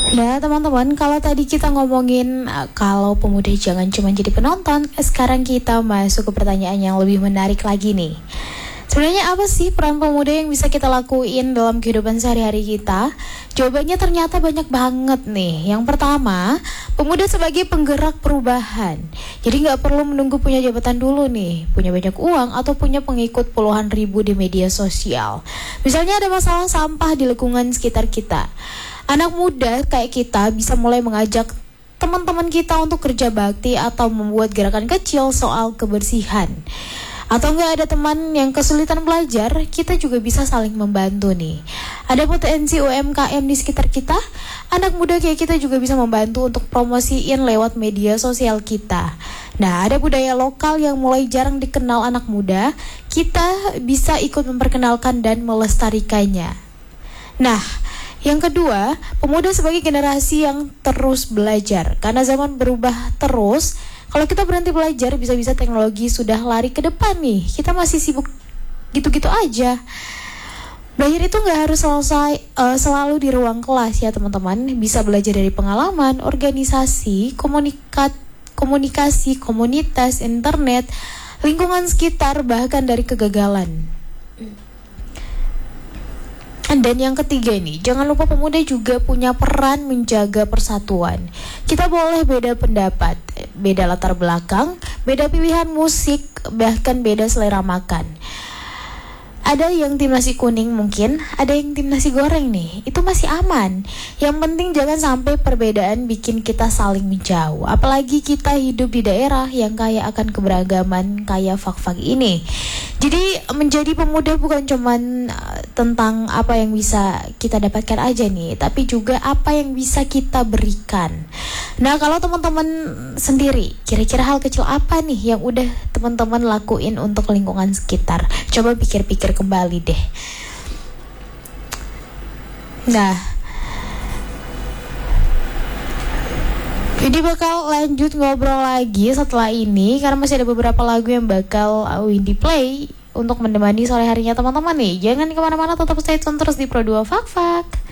Nah teman-teman, kalau tadi kita ngomongin kalau pemuda jangan cuma jadi penonton, sekarang kita masuk ke pertanyaan yang lebih menarik lagi nih. Sebenarnya apa sih peran pemuda yang bisa kita lakuin dalam kehidupan sehari-hari kita? Jawabannya ternyata banyak banget nih. Yang pertama, pemuda sebagai penggerak perubahan. Jadi nggak perlu menunggu punya jabatan dulu nih, punya banyak uang atau punya pengikut puluhan ribu di media sosial. Misalnya ada masalah sampah di lingkungan sekitar kita. Anak muda kayak kita bisa mulai mengajak teman-teman kita untuk kerja bakti atau membuat gerakan kecil soal kebersihan. Atau nggak ada teman yang kesulitan belajar, kita juga bisa saling membantu nih. Ada potensi UMKM di sekitar kita, anak muda kayak kita juga bisa membantu untuk promosiin lewat media sosial kita. Nah, ada budaya lokal yang mulai jarang dikenal anak muda, kita bisa ikut memperkenalkan dan melestarikannya. Nah, yang kedua, pemuda sebagai generasi yang terus belajar. Karena zaman berubah terus, kalau kita berhenti belajar, bisa-bisa teknologi sudah lari ke depan nih. Kita masih sibuk gitu-gitu aja. Belajar itu nggak harus selalu di ruang kelas ya teman-teman. Bisa belajar dari pengalaman, organisasi, komunikasi, komunitas, internet, lingkungan sekitar, bahkan dari kegagalan. Dan yang ketiga ini, jangan lupa pemuda juga punya peran menjaga persatuan. Kita boleh beda pendapat, beda latar belakang, beda pilihan musik, bahkan beda selera makan. Ada yang tim nasi kuning mungkin, ada yang tim nasi goreng nih. Itu masih aman. Yang penting jangan sampai perbedaan bikin kita saling menjauh. Apalagi kita hidup di daerah yang kaya akan keberagaman kayak fak-fak ini. Jadi menjadi pemuda bukan cuman tentang apa yang bisa kita dapatkan aja nih, tapi juga apa yang bisa kita berikan. Nah, kalau teman-teman sendiri, kira-kira hal kecil apa nih yang udah teman-teman lakuin untuk lingkungan sekitar? Coba pikir-pikir kembali deh. Nah, jadi bakal lanjut ngobrol lagi setelah ini karena masih ada beberapa lagu yang bakal Windy play untuk menemani sore harinya teman-teman nih. Jangan kemana-mana, tetap stay tune terus di Pro 2 Fak Fak.